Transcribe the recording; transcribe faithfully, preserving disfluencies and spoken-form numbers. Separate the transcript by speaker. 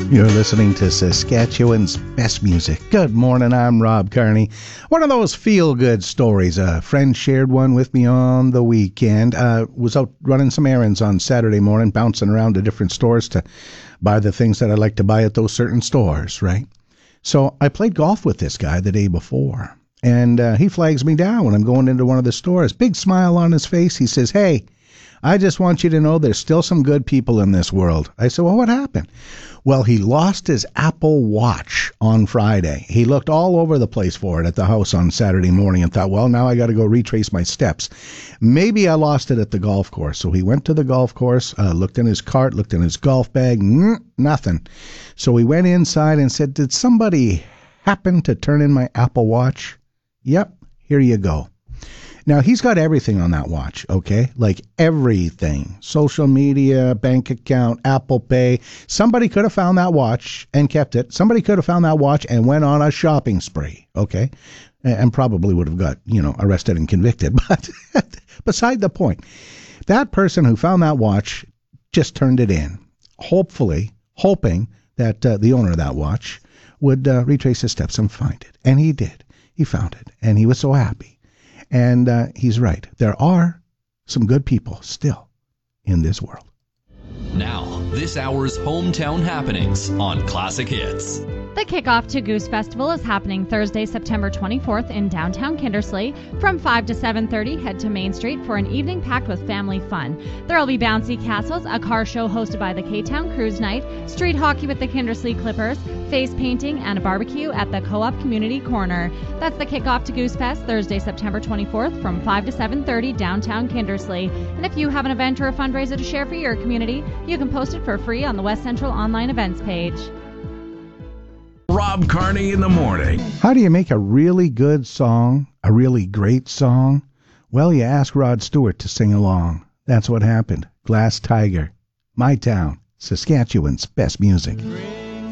Speaker 1: You're listening to Saskatchewan's best music. Good morning, I'm Rob Carney. One of those feel-good stories. A friend shared one with me on the weekend. Uh, was out running some errands on Saturday morning, bouncing around to different stores to buy the things that I like to buy at those certain stores, right? So I played golf with this guy the day before, and uh, he flags me down when I'm going into one of the stores. Big smile on his face. He says, "Hey, I just want you to know there's still some good people in this world." I said, "Well, what happened?" Well, he lost his Apple Watch on Friday. He looked all over the place for it at the house on Saturday morning and thought, well, now I got to go retrace my steps. Maybe I lost it at the golf course. So he went to the golf course, uh, looked in his cart, looked in his golf bag, mm, nothing. So he went inside and said, "Did somebody happen to turn in my Apple Watch?" "Yep, here you go." Now, he's got everything on that watch, okay? Like everything. Social media, bank account, Apple Pay. Somebody could have found that watch and kept it. Somebody could have found that watch and went on a shopping spree, okay? And probably would have got, you know, arrested and convicted. But beside the point, that person who found that watch just turned it in, hopefully, hoping that uh, the owner of that watch would uh, retrace his steps and find it. And he did. He found it. And he was so happy. And uh, he's right. There are some good people still in this world.
Speaker 2: Now, this hour's hometown happenings on Classic Hits.
Speaker 3: The kickoff to Goose Festival is happening Thursday, September twenty-fourth in downtown Kindersley. From five to seven thirty, head to Main Street for an evening packed with family fun. There will be bouncy castles, a car show hosted by the K-Town Cruise Night, street hockey with the Kindersley Clippers, face painting, and a barbecue at the Co-op Community Corner. That's the kickoff to Goose Fest, Thursday, September twenty-fourth from five to seven thirty downtown Kindersley. And if you have an event or a fundraiser to share for your community, you can post it for free on the West Central online events page.
Speaker 4: Rob Carney in the morning.
Speaker 1: How do you make a really good song, a really great song? Well, you ask Rod Stewart to sing along. That's what happened. Glass Tiger, My Town, Saskatchewan's best music.